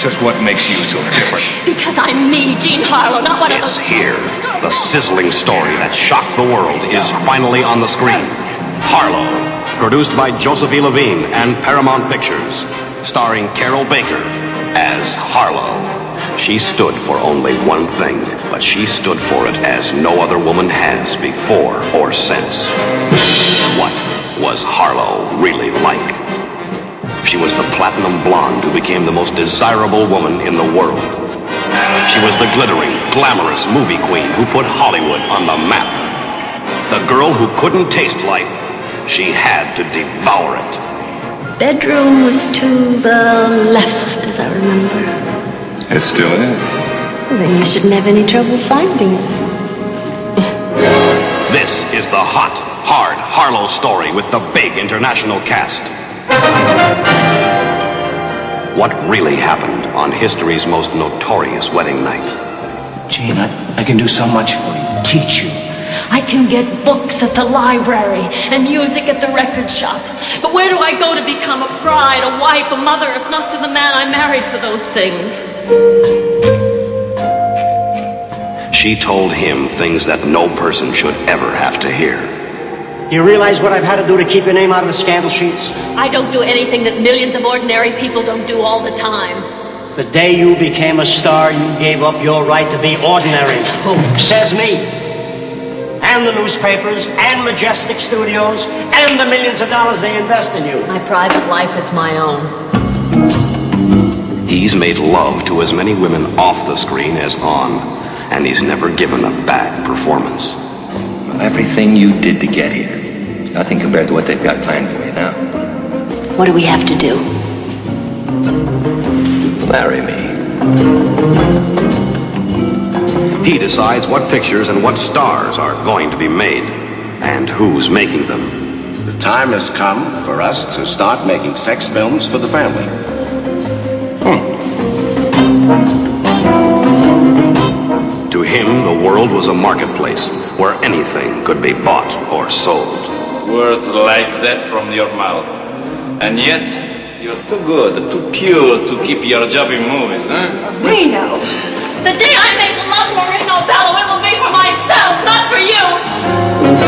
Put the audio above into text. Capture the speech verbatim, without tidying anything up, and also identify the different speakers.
Speaker 1: Just what makes you so different?
Speaker 2: Because I'm me, Jean Harlow, not one of
Speaker 3: It's
Speaker 2: those...
Speaker 3: here. The sizzling story that shocked the world is finally on the screen. Harlow, produced by Josephine Levine and Paramount Pictures, starring Carol Baker as Harlow. She stood for only one thing, but she stood for it as no other woman has before or since. What was Harlow really like? She was the platinum blonde who became the most desirable woman in the world. She was the glittering, glamorous movie queen who put Hollywood on the map. The girl who couldn't taste life, she had to devour it.
Speaker 2: Bedroom was to the left, as I remember.
Speaker 1: It still is.
Speaker 2: Well, then you shouldn't have any trouble finding it.
Speaker 3: This is the hot, hard Harlow story with the big international cast. What really happened on history's most notorious wedding night?
Speaker 4: Jean, I, I can do so much for you. Teach you.
Speaker 2: I can get books at the library and music at the record shop. But where do I go to become a bride, a wife, a mother, if not to the man I married for those things?
Speaker 3: She told him things that no person should ever have to hear.
Speaker 4: Do you realize what I've had to do to keep your name out of the scandal sheets?
Speaker 2: I don't do anything that millions of ordinary people don't do all the time.
Speaker 4: The day you became a star, you gave up your right to be ordinary.
Speaker 2: Who?
Speaker 4: Says me. And the newspapers, and Majestic Studios, and the millions of dollars they invest in you.
Speaker 2: My private life is my own.
Speaker 3: He's made love to as many women off the screen as on, and he's never given a bad performance.
Speaker 5: Well, everything you did to get here, nothing compared to what they've got planned for you now.
Speaker 2: What do we have to do?
Speaker 5: Marry me.
Speaker 3: He decides what pictures and what stars are going to be made, and who's making them.
Speaker 6: The time has come for us to start making sex films for the family. Hmm.
Speaker 3: To him, the world was a marketplace where anything could be bought or sold.
Speaker 7: Words like that from your mouth. And yet, you're too good, too pure to keep your job in movies, huh?
Speaker 2: Reno! The day I make love to Reno Bello, it will be for myself, not for you!